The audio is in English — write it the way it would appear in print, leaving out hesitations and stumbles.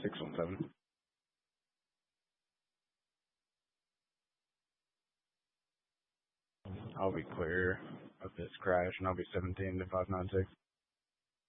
617. I'll be clear of this crash, and I'll be 17 to 596.